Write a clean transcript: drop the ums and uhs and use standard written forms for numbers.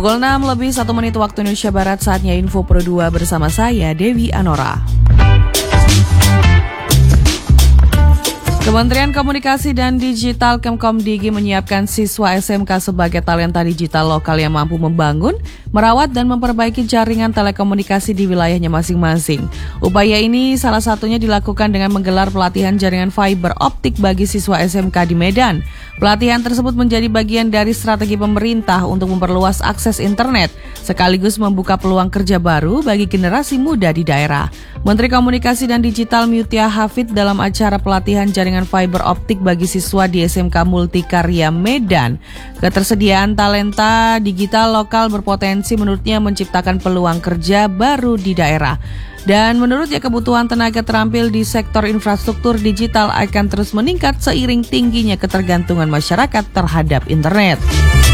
Pukul 6 lebih 1 menit waktu Indonesia Barat, saatnya Info Pro 2 bersama saya, Dewi Anora. Kementerian Komunikasi dan Digital Kemkomdigi menyiapkan siswa SMK sebagai talenta digital lokal yang mampu membangun, merawat dan memperbaiki jaringan telekomunikasi di wilayahnya masing-masing. Upaya ini salah satunya dilakukan dengan menggelar pelatihan jaringan fiber optik bagi siswa SMK di Medan. Pelatihan tersebut menjadi bagian dari strategi pemerintah untuk memperluas akses internet, sekaligus membuka peluang kerja baru bagi generasi muda di daerah. Menteri Komunikasi dan Digital Mutia Hafid dalam acara pelatihan jaringan fiber optik bagi siswa di SMK Multikarya Medan. Ketersediaan talenta digital lokal berpotensi menurutnya menciptakan peluang kerja baru di daerah. Dan menurutnya kebutuhan tenaga terampil di sektor infrastruktur digital akan terus meningkat seiring tingginya ketergantungan masyarakat terhadap internet.